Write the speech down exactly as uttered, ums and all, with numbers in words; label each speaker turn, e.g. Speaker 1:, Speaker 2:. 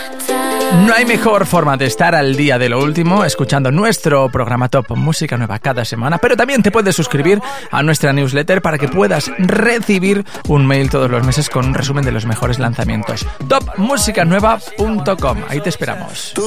Speaker 1: No hay mejor forma de estar al día de lo último escuchando nuestro programa Top Música Nueva cada semana, pero también te puedes suscribir a nuestra newsletter para que puedas recibir un mail todos los meses con un resumen de los mejores lanzamientos. top música nueva punto com. Ahí te esperamos.